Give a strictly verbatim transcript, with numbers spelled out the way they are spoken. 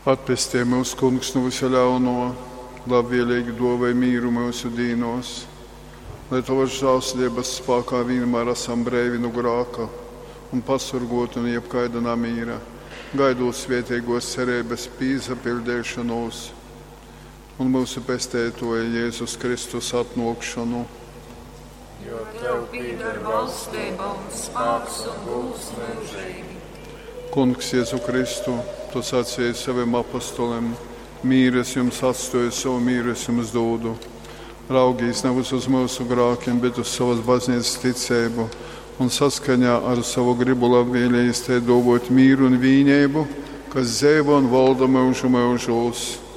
Atpestī mūsu kungs no visa ļauno, labvēlīgi dāvāj mīru mūsu dīnos, lai tavas žēlstības spēkā vienmēr esam brīvi no grēka un pasargāti no jebkāda nemīra, gaidot svētīgos cerības piepildīšanos un mūsu Pestītāja Jēzus Kristus atnākšanu. Jo tev pieder valstība un spēks un gods mūžīgi. Kungs Jēzu Kristu, tu sacīji saviem apostoliem, mīru es jums atstāju, savu mīru es jums dodu. Raugīs nevis uz mūsu grēkiem, bet uz savas baznīcas ticību un saskaņā ar savu gribu labvēlīgi dāvāt mīru un vienību, kas dzīvo un valda mūžu mūžos.